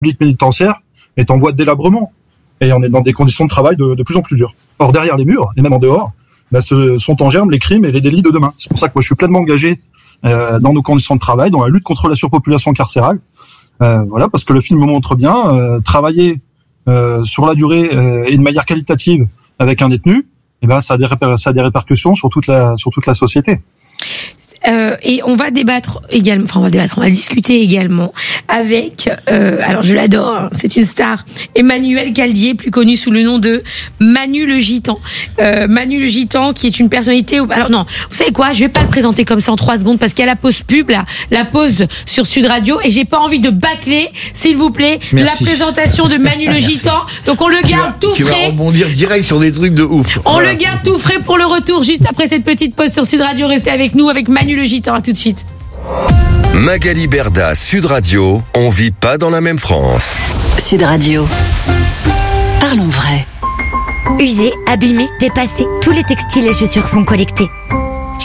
public pénitentiaire est en voie de délabrement. Et on est dans des conditions de travail de plus en plus dures. Or, derrière les murs, et même en dehors, sont en germe les crimes et les délits de demain. C'est pour ça que moi, je suis pleinement engagé dans nos conditions de travail, dans la lutte contre la surpopulation carcérale. Parce que le film me montre bien, travailler sur la durée et de manière qualitative avec un détenu, ça a des répercussions sur toute la société. Et on va discuter également avec, alors je l'adore, hein, c'est une star, Emmanuel Caldier, plus connu sous le nom de Manu le Gitan. Manu le Gitan, qui est une personnalité. Alors non, vous savez quoi, je vais pas le présenter comme ça en 3 secondes parce qu'il y a la pause pub, là, la pause sur Sud Radio, et j'ai pas envie de bâcler, s'il vous plaît, Merci. La présentation de Manu le Gitan. Donc on le garde tout tu frais. vas rebondir direct sur des trucs de ouf. On le garde tout frais pour le retour juste après cette petite pause sur Sud Radio. Restez avec nous avec Manu le Gitan. À tout de suite. Magali Berda, Sud Radio, on vit pas dans la même France. Sud Radio. Parlons vrai. Usés, abîmés, dépassés, tous les textiles et chaussures sont collectés.